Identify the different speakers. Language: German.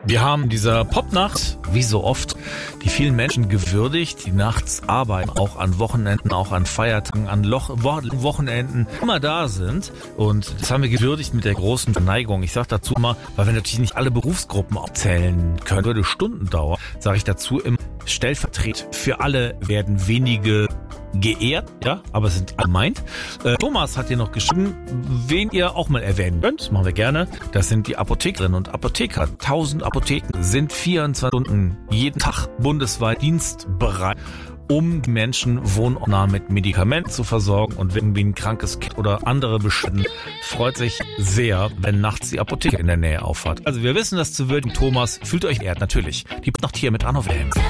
Speaker 1: Wir haben in dieser Popnacht, wie so oft, die vielen Menschen gewürdigt, die nachts arbeiten, auch an Wochenenden, auch an Feiertagen, an Wochenenden immer da sind. Und das haben wir gewürdigt mit der großen Verneigung. Ich sage dazu immer, weil wir natürlich nicht alle Berufsgruppen aufzählen können, würde Stunden dauern, sage ich dazu im Stellvertret. Für alle werden wenige geehrt, ja, aber es sind alle meint. Thomas hat hier noch geschrieben, wen ihr auch mal erwähnen könnt, das machen wir gerne. Das sind die Apothekerinnen und Apotheker. 1000 Apotheken sind 24 Stunden jeden Tag bundesweit dienstbereit, um die Menschen wohnortnah mit Medikamenten zu versorgen. Und wenn irgendwie ein krankes Kind oder andere Beschwerden, freut sich sehr, wenn nachts die Apotheke in der Nähe aufhat. Also wir wissen das zu würdigen. Thomas, fühlt euch geehrt, natürlich. Die Nacht hier mit Arno Wilhelm.